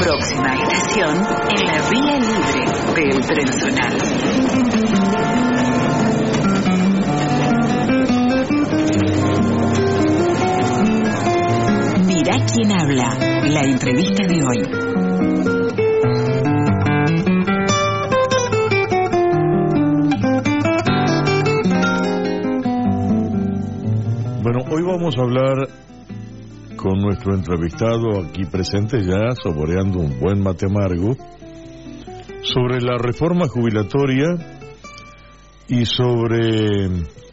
Próxima estación en la vía libre del Tren Zonal. Mirá quién habla, la entrevista de hoy. Bueno, hoy vamos a hablar con nuestro entrevistado aquí presente ya, saboreando un buen mate amargo, sobre la reforma jubilatoria y sobre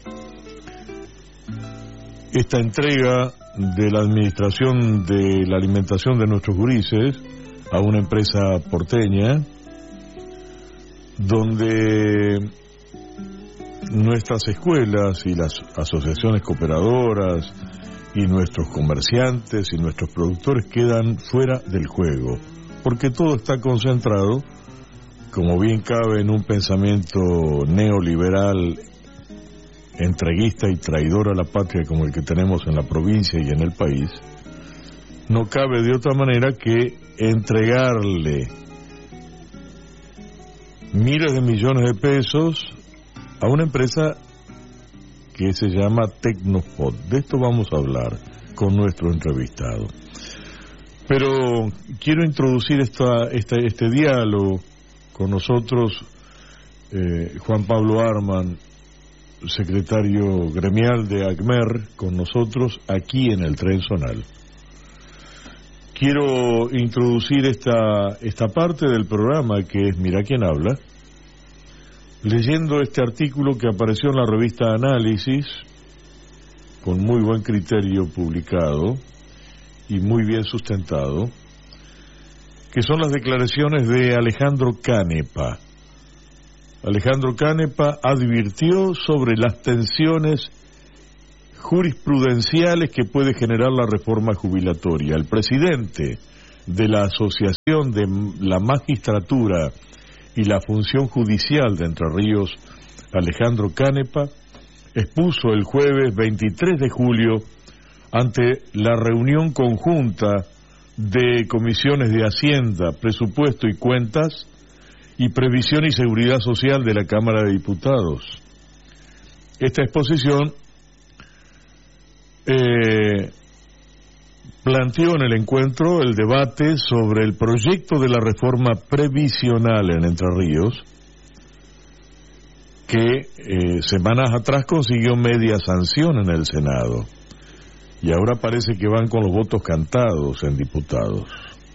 esta entrega de la administración de la alimentación de nuestros gurises a una empresa porteña, donde nuestras escuelas y las asociaciones cooperadoras y nuestros comerciantes y nuestros productores quedan fuera del juego, porque todo está concentrado, como bien cabe en un pensamiento neoliberal, entreguista y traidor a la patria como el que tenemos en la provincia y en el país. No cabe de otra manera que entregarle miles de millones de pesos a una empresa que se llama Tecnospot. De esto vamos a hablar con nuestro entrevistado. Pero quiero introducir este diálogo con nosotros, Juan Pablo Arman, secretario gremial de ACMER, con nosotros aquí en el Tren Zonal. Quiero introducir esta parte del programa que es Mirá quién habla, leyendo este artículo que apareció en la revista Análisis, con muy buen criterio publicado y muy bien sustentado, que son las declaraciones de Alejandro Canepa. Alejandro Canepa advirtió sobre las tensiones jurisprudenciales que puede generar la reforma jubilatoria. El presidente de la Asociación de la Magistratura y la Función Judicial de Entre Ríos, Alejandro Canepa, expuso el jueves 23 de julio ante la reunión conjunta de comisiones de Hacienda, Presupuesto y Cuentas y Previsión y Seguridad Social de la Cámara de Diputados. Esta exposición planteó en el encuentro el debate sobre el proyecto de la reforma previsional en Entre Ríos, que semanas atrás consiguió media sanción en el Senado, y ahora parece que van con los votos cantados en diputados.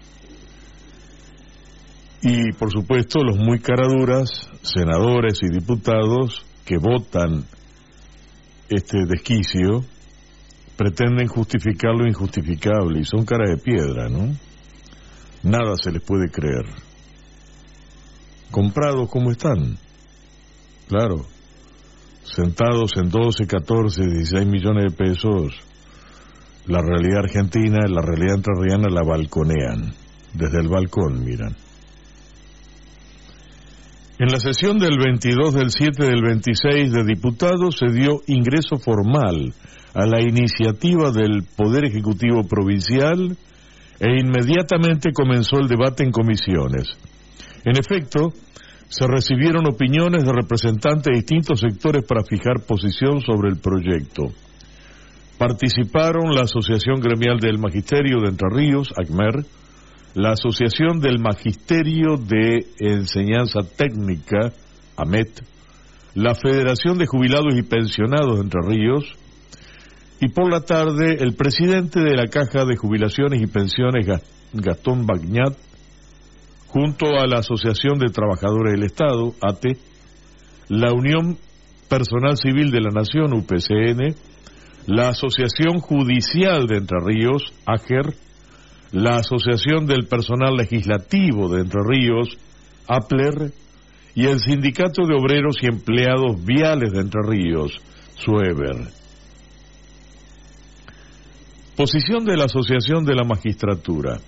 Y por supuesto los muy caraduras, senadores y diputados que votan este desquicio, pretenden justificar lo injustificable y son cara de piedra, ¿no? Nada se les puede creer. Comprados como están, claro, sentados en 12, 14, 16 millones de pesos, la realidad argentina, la realidad entrerriana la balconean, desde el balcón miran. En la sesión del 22 del 7 del 26 de diputados se dio ingreso formal a la iniciativa del Poder Ejecutivo Provincial e inmediatamente comenzó el debate en comisiones. En efecto, se recibieron opiniones de representantes de distintos sectores para fijar posición sobre el proyecto. Participaron la Asociación Gremial del Magisterio de Entre Ríos, ACMER, la Asociación del Magisterio de Enseñanza Técnica, AMET, la Federación de Jubilados y Pensionados de Entre Ríos, y por la tarde el presidente de la Caja de Jubilaciones y Pensiones, Gastón Bagnat, junto a la Asociación de Trabajadores del Estado, ATE, la Unión Personal Civil de la Nación, UPCN, la Asociación Judicial de Entre Ríos, AGER, la Asociación del Personal Legislativo de Entre Ríos, APLER, y el Sindicato de Obreros y Empleados Viales de Entre Ríos, SUEBER. Posición de la Asociación de la Magistratura.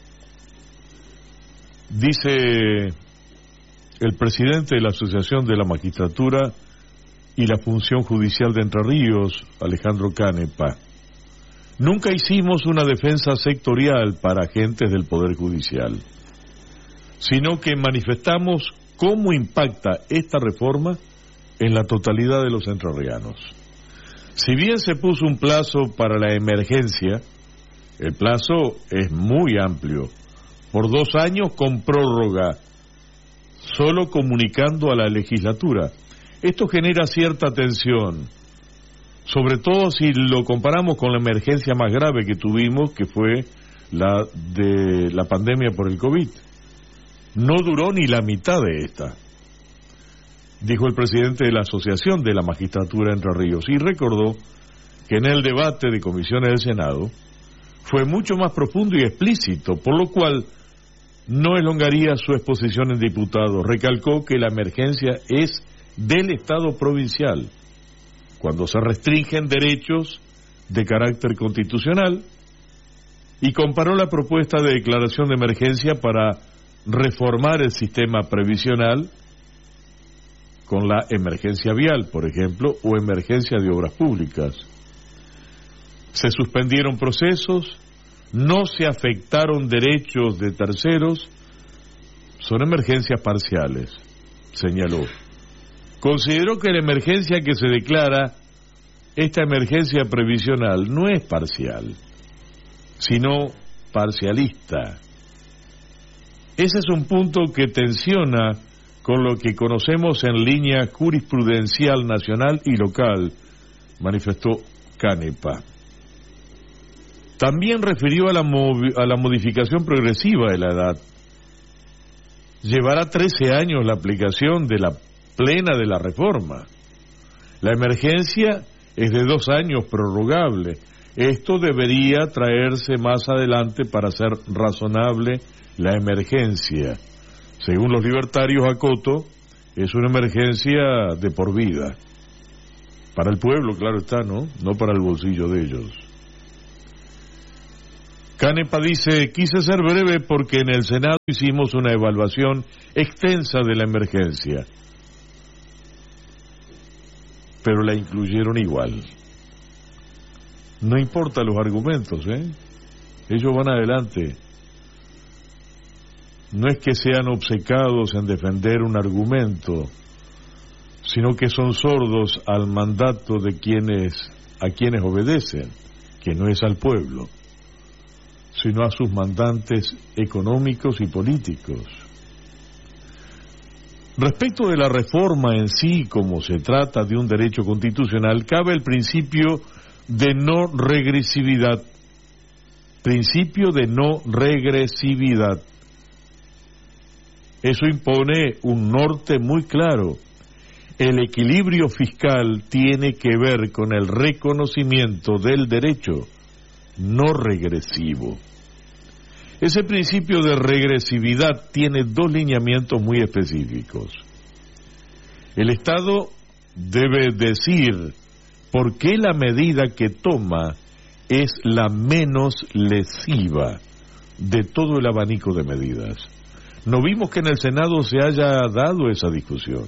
Dice el presidente de la Asociación de la Magistratura y la Función Judicial de Entre Ríos, Alejandro Canepa: nunca hicimos una defensa sectorial para agentes del Poder Judicial. sino que manifestamos cómo impacta esta reforma en la totalidad de los entrerrianos. Si bien se puso un plazo para la emergencia, el plazo es muy amplio, por 2 años con prórroga, solo comunicando a la legislatura. Esto genera cierta tensión, sobre todo si lo comparamos con la emergencia más grave que tuvimos, que fue la de la pandemia por el COVID. No duró ni la mitad de esta, dijo el presidente de la Asociación de la Magistratura de Entre Ríos, y recordó que en el debate de comisiones del Senado fue mucho más profundo y explícito, por lo cual no elongaría su exposición en diputados. Recalcó que la emergencia es del Estado provincial, cuando se restringen derechos de carácter constitucional, y comparó la propuesta de declaración de emergencia para reformar el sistema previsional con la emergencia vial, por ejemplo, o emergencia de obras públicas. Se suspendieron procesos, no se afectaron derechos de terceros, son emergencias parciales, señaló. Consideró que la emergencia que se declara, esta emergencia previsional, no es parcial, sino parcialista. Ese es un punto que tensiona con lo que conocemos en línea jurisprudencial nacional y local, manifestó Canepa. También refirió a la modificación progresiva de la edad. Llevará 13 años la aplicación de la plena de la reforma. La emergencia es de 2 años prorrogable. Esto debería traerse más adelante para hacer razonable la emergencia. Según los libertarios, acoto, es una emergencia de por vida. Para el pueblo, claro está, ¿no? No para el bolsillo de ellos. Canepa dice, quise ser breve porque en el Senado hicimos una evaluación extensa de la emergencia, pero la incluyeron igual. No importa los argumentos, ellos van adelante. No es que sean obcecados en defender un argumento, sino que son sordos al mandato de a quienes obedecen, que no es al pueblo, sino a sus mandantes económicos y políticos. Respecto de la reforma en sí, como se trata de un derecho constitucional, cabe el principio de no regresividad. Principio de no regresividad. Eso impone un norte muy claro. El equilibrio fiscal tiene que ver con el reconocimiento del derecho no regresivo. Ese principio de regresividad tiene 2 lineamientos muy específicos. El Estado debe decir por qué la medida que toma es la menos lesiva de todo el abanico de medidas. No vimos que en el Senado se haya dado esa discusión.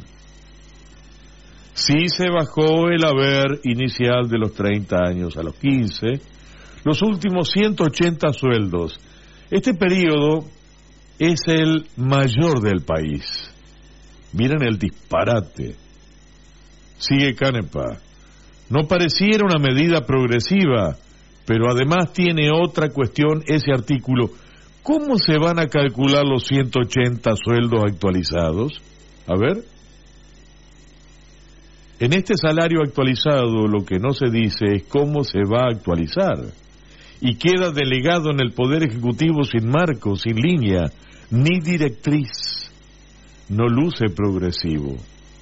Sí se bajó el haber inicial de los 30 años a los 15, los últimos 180 sueldos. Este periodo es el mayor del país. Miren el disparate. Sigue Canepa. No pareciera una medida progresiva, pero además tiene otra cuestión ese artículo. ¿Cómo se van a calcular los 180 sueldos actualizados? A ver. En este salario actualizado lo que no se dice es cómo se va a actualizar. Y queda delegado en el Poder Ejecutivo sin marco, sin línea, ni directriz. No luce progresivo.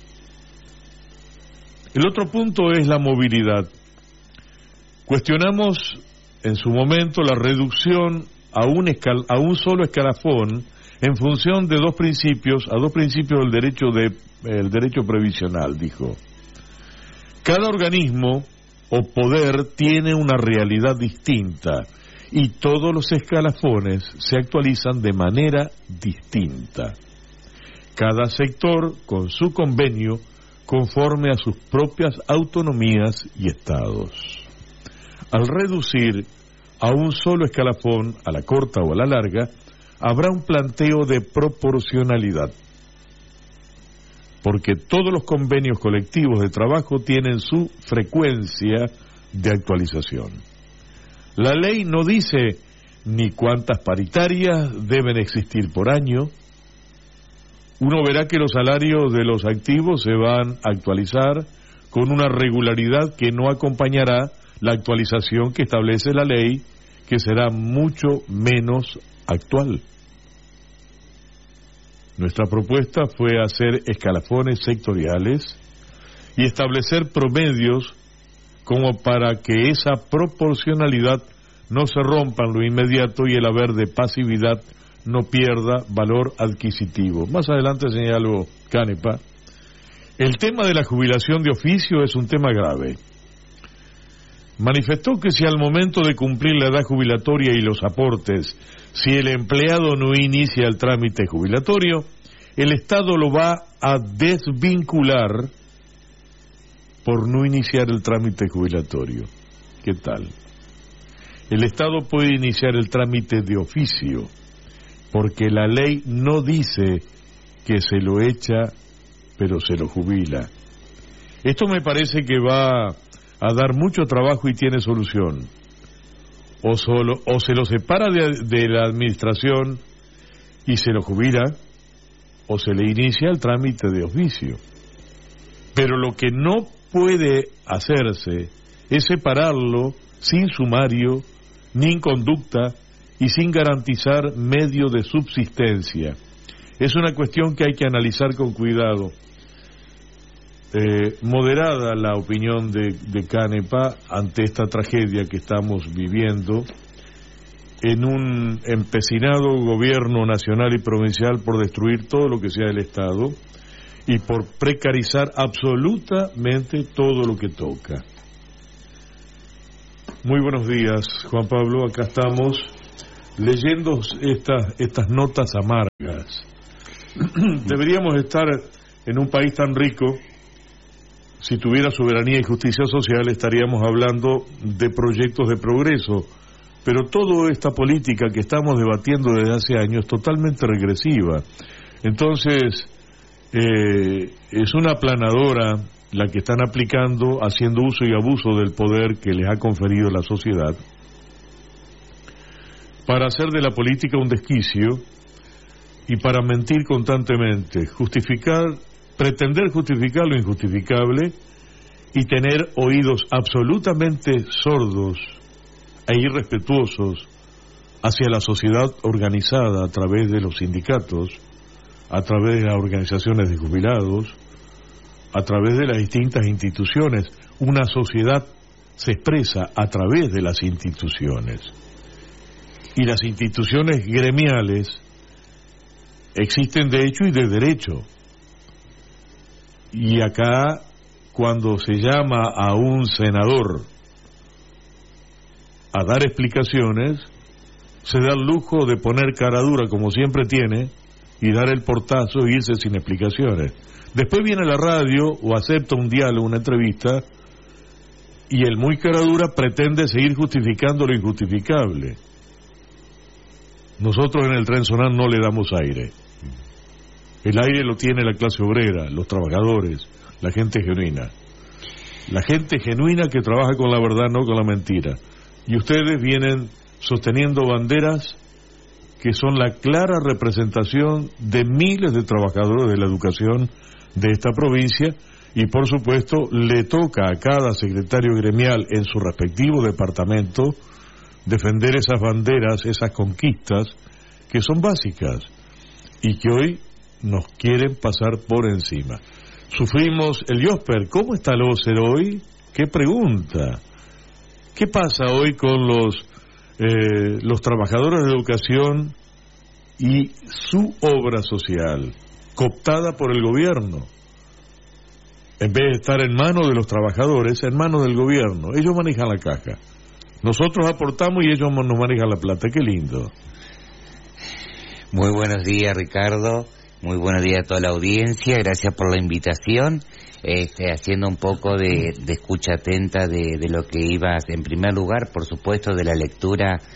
El otro punto es la movilidad. Cuestionamos en su momento la reducción a un solo escalafón en función de 2 principios, a 2 principios del derecho previsional, dijo. Cada organismo o poder tiene una realidad distinta y todos los escalafones se actualizan de manera distinta. Cada sector con su convenio conforme a sus propias autonomías y estados. Al reducir a un solo escalafón, a la corta o a la larga, habrá un planteo de proporcionalidad, porque todos los convenios colectivos de trabajo tienen su frecuencia de actualización. La ley no dice ni cuántas paritarias deben existir por año. Uno verá que los salarios de los activos se van a actualizar con una regularidad que no acompañará la actualización que establece la ley, que será mucho menos actual. Nuestra propuesta fue hacer escalafones sectoriales y establecer promedios como para que esa proporcionalidad no se rompa en lo inmediato y el haber de pasividad no pierda valor adquisitivo. Más adelante señaló Canepa, el tema de la jubilación de oficio es un tema grave. Manifestó que si al momento de cumplir la edad jubilatoria y los aportes, si el empleado no inicia el trámite jubilatorio, el Estado lo va a desvincular por no iniciar el trámite jubilatorio. ¿Qué tal? El Estado puede iniciar el trámite de oficio, porque la ley no dice que se lo echa, pero se lo jubila. Esto me parece que va a dar mucho trabajo y tiene solución. O se lo separa de la administración y se lo jubila, o se le inicia el trámite de oficio. Pero lo que no puede hacerse es separarlo sin sumario, ni en conducta y sin garantizar medio de subsistencia. Es una cuestión que hay que analizar con cuidado. Moderada la opinión de Canepa ante esta tragedia que estamos viviendo en un empecinado gobierno nacional y provincial por destruir todo lo que sea el Estado y por precarizar absolutamente todo lo que toca. Muy buenos días, Juan Pablo. Acá estamos leyendo estas notas amargas. Deberíamos estar en un país tan rico. Si tuviera soberanía y justicia social, estaríamos hablando de proyectos de progreso. Pero toda esta política que estamos debatiendo desde hace años es totalmente regresiva. Entonces, es una aplanadora la que están aplicando, haciendo uso y abuso del poder que les ha conferido la sociedad, para hacer de la política un desquicio y para mentir constantemente, pretender justificar lo injustificable y tener oídos absolutamente sordos e irrespetuosos hacia la sociedad organizada a través de los sindicatos, a través de las organizaciones de jubilados, a través de las distintas instituciones. Una sociedad se expresa a través de las instituciones. Y las instituciones gremiales existen de hecho y de derecho. Y acá, cuando se llama a un senador a dar explicaciones, se da el lujo de poner cara dura como siempre tiene y dar el portazo e irse sin explicaciones. Después viene la radio o acepta un diálogo, una entrevista, y el muy cara dura pretende seguir justificando lo injustificable. Nosotros en el Tren Zonal no le damos aire. El aire lo tiene la clase obrera, los trabajadores, la gente genuina. La gente genuina que trabaja con la verdad, no con la mentira. Y ustedes vienen sosteniendo banderas que son la clara representación de miles de trabajadores de la educación de esta provincia, y por supuesto le toca a cada secretario gremial en su respectivo departamento defender esas banderas, esas conquistas que son básicas y que hoy nos quieren pasar por encima. Sufrimos el IOSPER. ¿Cómo está el OSER hoy? ¿Qué pregunta? ¿Qué pasa hoy con los trabajadores de educación y su obra social, cooptada por el gobierno? En vez de estar en manos de los trabajadores, en manos del gobierno. Ellos manejan la caja. Nosotros aportamos y ellos nos manejan la plata. Qué lindo. Muy buenos días, Ricardo. Muy buenos días a toda la audiencia. Gracias por la invitación. Haciendo un poco de escucha atenta de lo que ibas, en primer lugar, por supuesto, de la lectura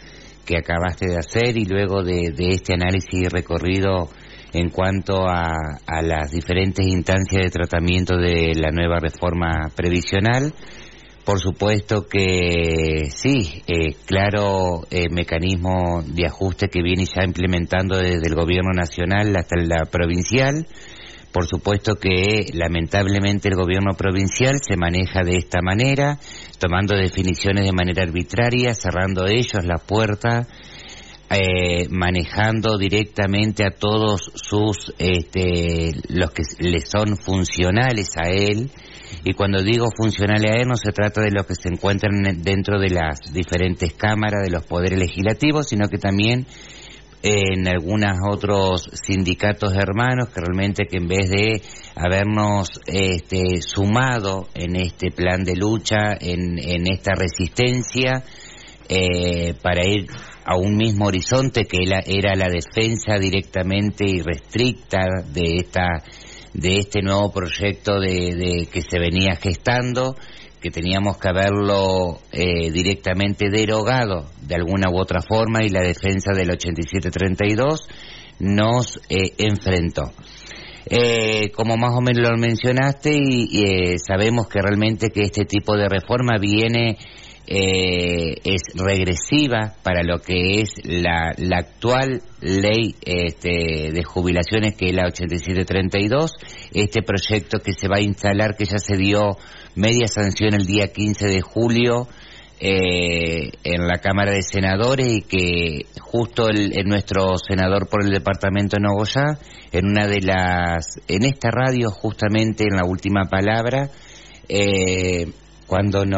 que acabaste de hacer y luego de este análisis y recorrido en cuanto a las diferentes instancias de tratamiento de la nueva reforma previsional. Por supuesto que sí, claro, mecanismo de ajuste que viene ya implementando desde el gobierno nacional hasta la provincial. Por supuesto que lamentablemente el gobierno provincial se maneja de esta manera, tomando definiciones de manera arbitraria, cerrando ellos la puerta, manejando directamente a todos sus los que le son funcionales a él. Y cuando digo funcionales a él, no se trata de los que se encuentran dentro de las diferentes cámaras de los poderes legislativos, sino que también en algunos otros sindicatos hermanos que realmente que en vez de habernos sumado en este plan de lucha, en esta resistencia, para ir a un mismo horizonte que era la defensa directamente y restricta de este nuevo proyecto de que se venía gestando, que teníamos que haberlo directamente derogado de alguna u otra forma, y la defensa del 8732 nos enfrentó. Como más o menos lo mencionaste, y sabemos que realmente que este tipo de reforma viene es regresiva para lo que es la actual ley de jubilaciones, que es la 8732. Este proyecto que se va a instalar, que ya se dio media sanción el día 15 de julio en la Cámara de Senadores, y que justo nuestro senador por el departamento de Nogoyá, en esta radio, justamente en la última palabra, cuando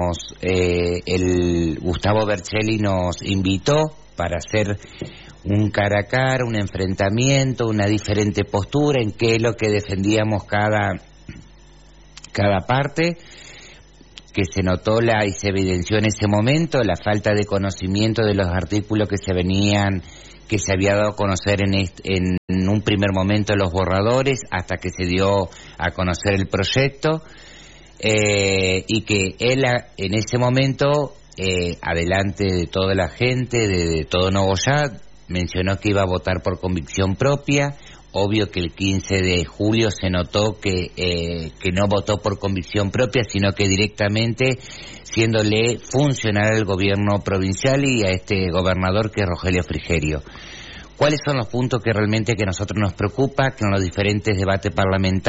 el Gustavo Berchelli nos invitó para hacer un cara a cara, un enfrentamiento, una diferente postura en qué es lo que defendíamos cada parte, que se notó y se evidenció en ese momento la falta de conocimiento de los artículos que se había dado a conocer en un primer momento los borradores, hasta que se dio a conocer el proyecto. Y que él en ese momento, adelante de toda la gente, de todo Nogoyá, mencionó que iba a votar por convicción propia. Obvio que el 15 de julio se notó que no votó por convicción propia, sino que directamente siéndole funcional al gobierno provincial y a este gobernador, que es Rogelio Frigerio. ¿Cuáles son los puntos que realmente que a nosotros nos preocupa? Que en los diferentes debates parlamentarios